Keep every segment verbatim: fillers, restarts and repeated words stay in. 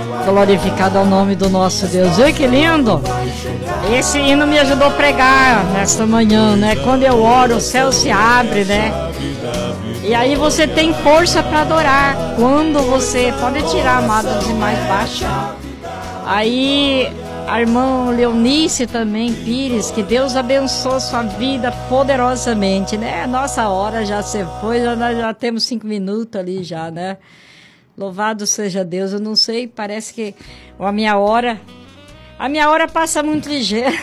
Glorificado ao nome do nosso Deus. Viu que lindo? Esse hino me ajudou a pregar nesta manhã, né? Quando eu oro, o céu se abre, né? E aí você tem força para adorar. Quando você... Pode tirar, amada, de mais baixo. Aí, a irmã Leonice também, Pires, que Deus abençoe sua vida poderosamente, né? Nossa hora já se foi, já, nós já temos cinco minutos ali já, né? Louvado seja Deus. Eu não sei, parece que a minha hora... A minha hora passa muito ligeira.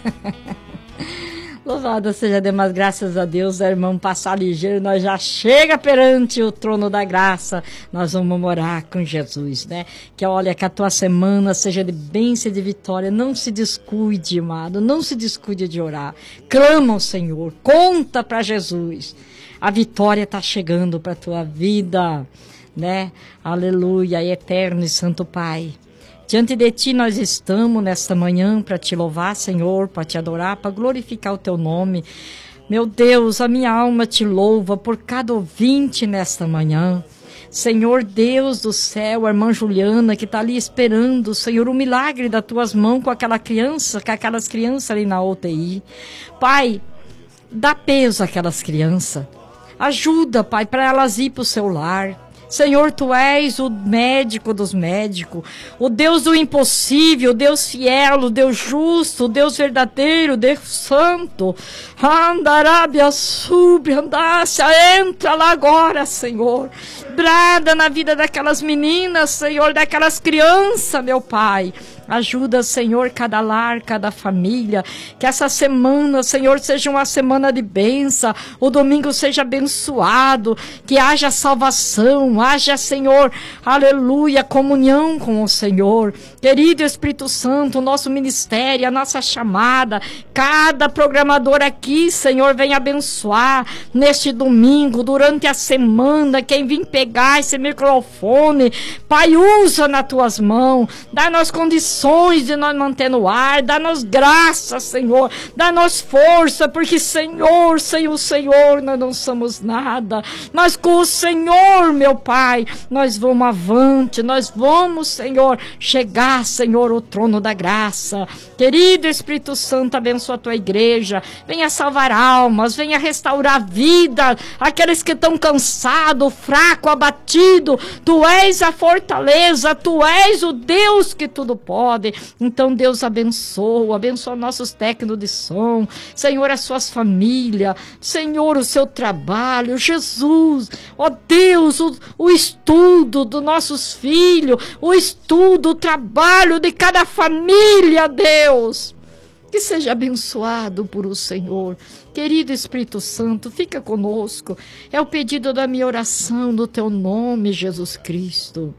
Louvado seja Deus, mas graças a Deus, irmão, passar ligeiro, nós já chega perante o trono da graça, nós vamos morar com Jesus, né? Que olha, que a tua semana seja de bênção e de vitória, não se descuide, amado, não se descuide de orar, clama ao Senhor, conta para Jesus, a vitória está chegando para a tua vida, né? Aleluia, eterno e santo Pai. Diante de Ti nós estamos nesta manhã para Te louvar, Senhor, para Te adorar, para glorificar o Teu nome. Meu Deus, a minha alma Te louva por cada ouvinte nesta manhã. Senhor Deus do céu, a irmã Juliana que está ali esperando, Senhor, o milagre das Tuas mãos com aquela criança, com aquelas crianças ali na U T I. Pai, dá peso àquelas crianças. Ajuda, Pai, para elas ir para o seu lar. Senhor, Tu és o médico dos médicos, o Deus do impossível, o Deus fiel, o Deus justo, o Deus verdadeiro, o Deus santo. Andarábia, sube, andácia, entra lá agora, Senhor. Brada na vida daquelas meninas, Senhor, daquelas crianças, meu Pai. Ajuda, Senhor, cada lar, cada família. Que essa semana, Senhor, seja uma semana de bênção. O domingo seja abençoado. Que haja salvação. Haja, Senhor, aleluia, comunhão com o Senhor. Querido Espírito Santo, o nosso ministério, a nossa chamada. Cada programador aqui, Senhor, vem abençoar neste domingo, durante a semana. Quem vir pegar esse microfone, Pai, usa nas Tuas mãos. Dá-nos condições de nós manter no ar, dá-nos graça, Senhor, dá-nos força, porque, Senhor, sem o Senhor nós não somos nada, mas com o Senhor, meu Pai, nós vamos avante, nós vamos, Senhor, chegar, Senhor, ao trono da graça. Querido Espírito Santo, abençoa a Tua igreja, venha salvar almas, venha restaurar a vida, aqueles que estão cansados, fracos, abatidos. Tu és a fortaleza, Tu és o Deus que tudo pode. Então Deus abençoa, abençoa nossos técnicos de som, Senhor, as suas famílias, Senhor, o seu trabalho, Jesus, ó Deus, o, o estudo dos nossos filhos, o estudo, o trabalho de cada família, Deus, que seja abençoado por o Senhor. Querido Espírito Santo, fica conosco, é o pedido da minha oração no Teu nome, Jesus Cristo.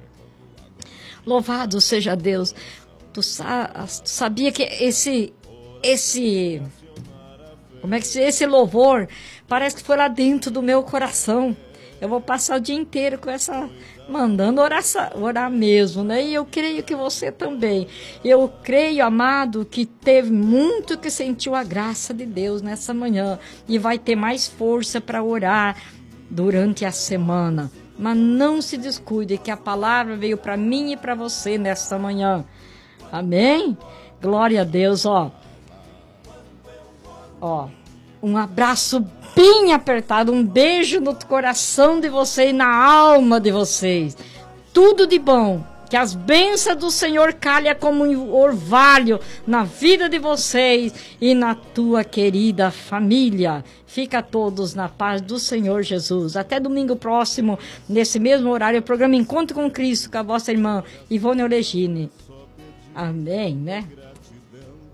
Louvado seja Deus. Tu, sa tu sabia que esse, esse, como é que se esse louvor parece que foi lá dentro do meu coração. Eu vou passar o dia inteiro com essa, mandando oração, orar mesmo, né? E eu creio que você também. Eu creio, amado, que teve muito que sentiu a graça de Deus nessa manhã e vai ter mais força para orar durante a semana. Mas não se descuide que a palavra veio para mim e para você nesta manhã. Amém? Glória a Deus, ó. Ó, um abraço bem apertado, um beijo no coração de vocês e na alma de vocês. Tudo de bom. Que as bênçãos do Senhor calhem como um orvalho na vida de vocês e na tua querida família. Fica todos na paz do Senhor Jesus. Até domingo próximo, nesse mesmo horário, o programa Encontro com Cristo, com a vossa irmã Ivone Oregine. Amém, né?